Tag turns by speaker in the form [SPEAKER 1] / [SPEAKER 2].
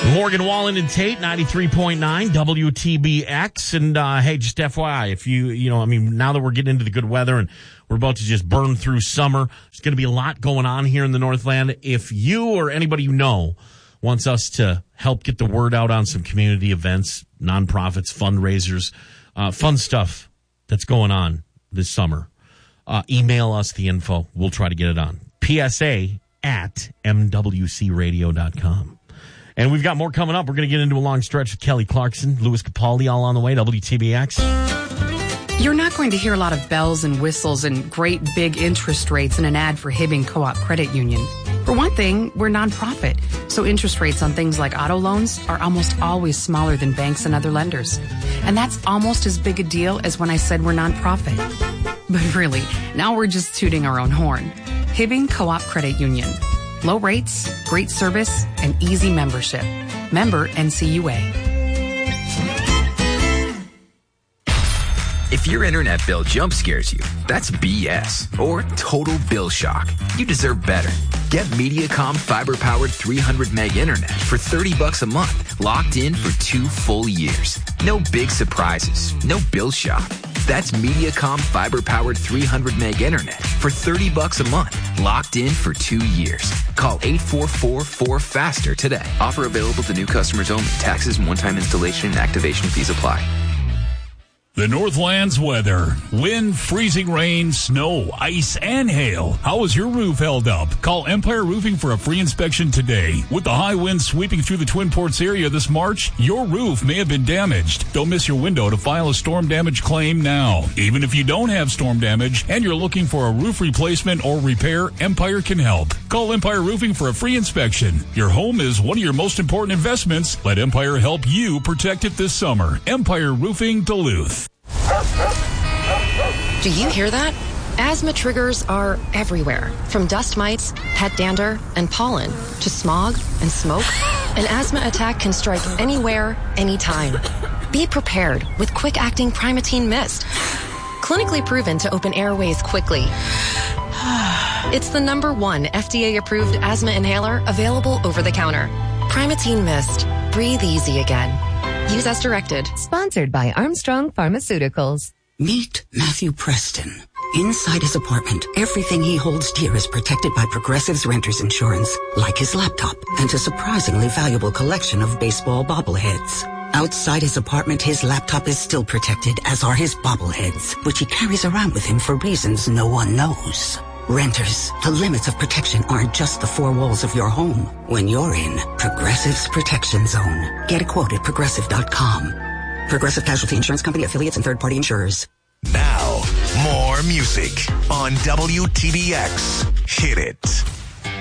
[SPEAKER 1] Morgan Wallen and Tate, 93.9 WTBX. And, hey, just FYI, if now that we're getting into the good weather and we're about to just burn through summer, there's going to be a lot going on here in the Northland. If you or anybody you know wants us to help get the word out on some community events, nonprofits, fundraisers, fun stuff that's going on this summer, email us the info. We'll try to get it on. PSA@MWCradio.com. And we've got more coming up. We're going to get into a long stretch with Kelly Clarkson, Louis Capaldi, all on the way, WTBX.
[SPEAKER 2] You're not going to hear a lot of bells and whistles and great big interest rates in an ad for Hibbing Co-op Credit Union. For one thing, we're nonprofit, so interest rates on things like auto loans are almost always smaller than banks and other lenders. And that's almost as big a deal as when I said we're nonprofit. But really, now we're just tooting our own horn. Hibbing Co-op Credit Union. Low rates, great service, and easy membership. Member NCUA.
[SPEAKER 3] If your internet bill jump scares you, that's BS or total bill shock. You deserve better. Get Mediacom fiber-powered 300 meg internet for $30 a month, locked in for 2 full years. No big surprises, no bill shock. That's Mediacom fiber-powered 300 meg internet for $30 a month, locked in for 2 years. Call 844-4FASTER today. Offer available to new customers only. Taxes and one-time installation and activation fees apply.
[SPEAKER 4] The Northland's weather. Wind, freezing rain, snow, ice, and hail. How is your roof held up? Call Empire Roofing for a free inspection today. With the high winds sweeping through the Twin Ports area this March, your roof may have been damaged. Don't miss your window to file a storm damage claim now. Even if you don't have storm damage and you're looking for a roof replacement or repair, Empire can help. Call Empire Roofing for a free inspection. Your home is one of your most important investments. Let Empire help you protect it this summer. Empire Roofing Duluth.
[SPEAKER 5] Do you hear that? Asthma triggers are everywhere, from dust mites, pet dander, and pollen, to smog and smoke. An asthma attack can strike anywhere, anytime. Be prepared with quick-acting Primatene Mist. Clinically proven to open airways quickly. It's the #1 FDA-approved asthma inhaler available over the counter. Primatene Mist. Breathe easy again. Use as directed.
[SPEAKER 6] Sponsored by Armstrong Pharmaceuticals.
[SPEAKER 7] Meet Matthew Preston. Inside his apartment, everything he holds dear is protected by Progressive's renter's insurance, like his laptop and a surprisingly valuable collection of baseball bobbleheads. Outside his apartment, his laptop is still protected, as are his bobbleheads, which he carries around with him for reasons no one knows. Renters, the limits of protection aren't just the 4 walls of your home. When you're in Progressive's Protection Zone, get a quote at Progressive.com. Progressive Casualty Insurance Company, affiliates, and third-party insurers.
[SPEAKER 8] Now, more music on WTBX. Hit it.